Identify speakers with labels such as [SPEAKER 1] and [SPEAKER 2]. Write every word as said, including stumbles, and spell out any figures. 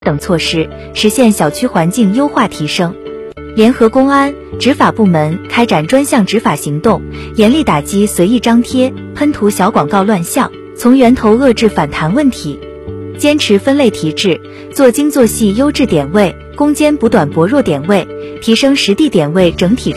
[SPEAKER 1] 等措施，实现小区环境优化提升。联合公安、执法部门开展专项执法行动，严厉打击随意张贴、喷涂小广告乱象，从源头遏制反弹问题。坚持分类提质，做精做细优质点位，攻坚补短薄弱点位，提升实地点位整体